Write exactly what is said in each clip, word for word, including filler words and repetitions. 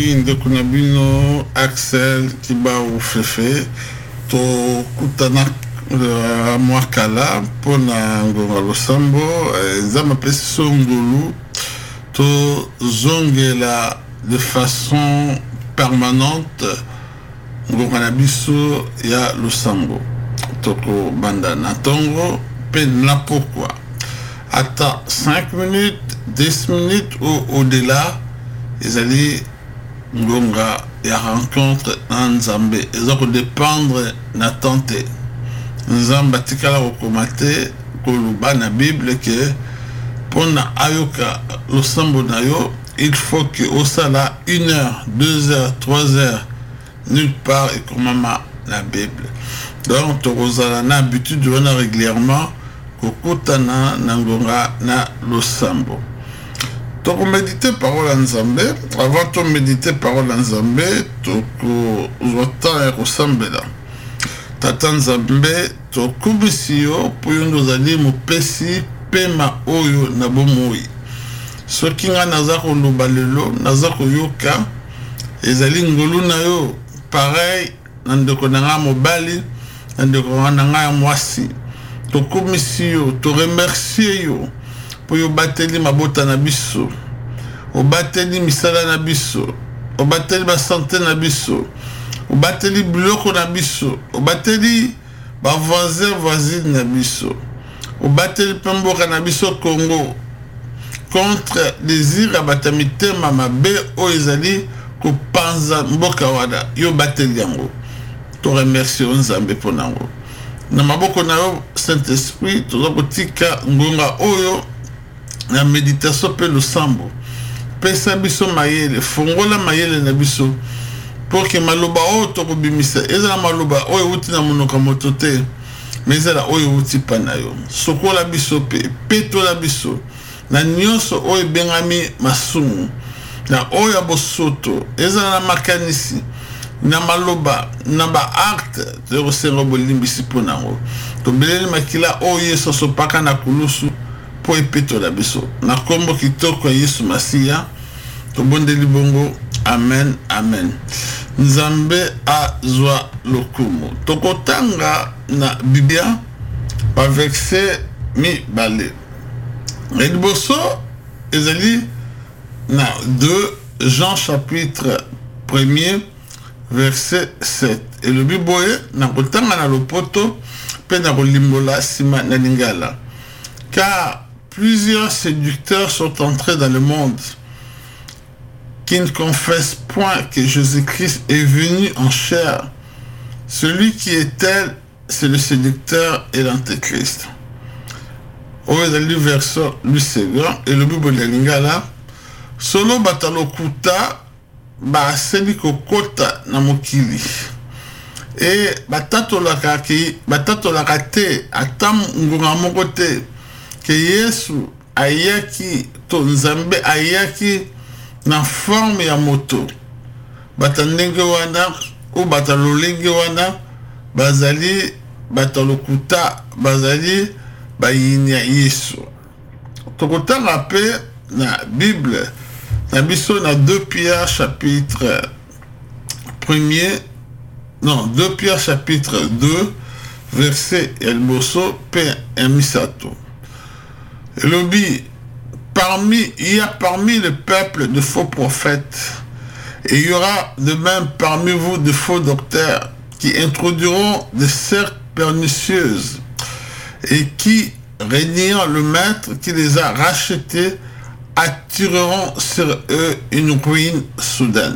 ndeko na bino Axel Kibau Fefe to kutana uh, mwakala pona ngonga losambo nzama pesi songolu to zongela de façon permanente ngonga na biso ya losambo toko banda na tongo pe na pourquoi attends cinq minutes dix minutes ou au-delà ils allaient ngonga ya rencontre na nzambe ezako dépendre na tante nzamba tikala kokomate koluba na bible ke pona ayoka losambo na yo il faut que osala une heure deux heures trois heures nulle part et komama la bible donc tozala na habitude wana régulièrement kokutana na ngonga na losambo. Donc on médite parole en Zambé. Avant de méditer parole en Zambé, tu as ressemblé là. Tata Zambé, tu as kubisio pour nous aller mon pesi pema oyo na bomoi. Ce qui nga nazako lobalelo, nazako yoka, ezali ngolu na yo pareil, nandeko nanga mobali, nandeko nanga mwasi. Tu kubisio, tu remercie yo. Pour bateli mabota na biso o bateli misala na biso o bateli ba santé na biso o bateli biloko na biso o bateli ba voisin voisine na biso o bateli pemboka na biso Congo contre désir abatamite mama be o ezali ko panza mboka wada yo bateli yango to remercie Nzambe ponango na maboko na yo Saint-Esprit to zakotika ngonga oyo la méditation pe le sambo pesa biso mayele fongola mayele na biso pour que maloba o to kobimisa ezala maloba o uti na monoko motote mais ezala o uti panayo sokola biso pe peto la biso na nyonso o bengami masumu na o ya bosoto ezala na makanisi na maloba na ba acte de resengo bolimbisi ponango to beleli makila o yeso so paka na kulusu po epeto la biso na kombo kitoko Yesu Masia to bondeli bongo amen amen nzambe azwa lokumu tokotanga na Biblia pa verset mi bale liboso ezali na deux Jean chapitre premier verset sept et le biboye na kotanga na lopoto pe na kolimbola sima na lingala car plusieurs séducteurs sont entrés dans le monde qui ne confessent point que Jésus-Christ est venu en chair. Celui qui est tel, c'est le séducteur et l'antéchrist. Au verset verset lui second et le Bible de Lingala solo batalokuta ba seli kokota na mokili et batato lakaki batato lakate atam ngunga mokote que Yesu ayaki to Nzambe ayaki na forme ya moto batandenge wana ou batalolenge wana bazali batalokuta bazali bayinya Yesu tokotanga pe na Bible na biso na deux Pierre chapitre premier non deux Pierre chapitre deux verset elboso pe emisato Lobi, parmi, il y a parmi le peuple de faux prophètes, et il y aura de même parmi vous de faux docteurs qui introduiront des cercles pernicieuses et qui, régnant le maître qui les a rachetés, attireront sur eux une ruine soudaine.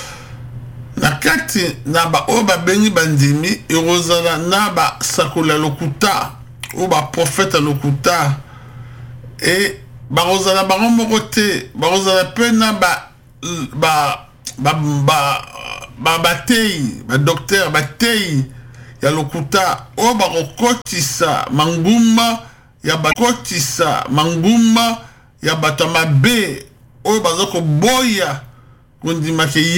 Nakati naba oba beni bandimi, irozala naba sakula lokuta, oba prophète lokuta, et barozala baromo côté barozala pena ba ba ba ba ba batei ba docteur batei ya lokuta o barokotisa manguma ya bakotisa manguma ya batama be o bazoko boya kundima ke